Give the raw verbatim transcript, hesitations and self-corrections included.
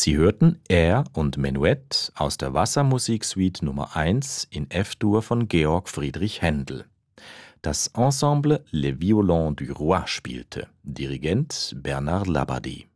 Sie hörten Air und Menuett aus der Wassermusiksuite Nummer eins in F-Dur von Georg Friedrich Händel. Das Ensemble Les Violons du Roi spielte, Dirigent Bernard Labadie.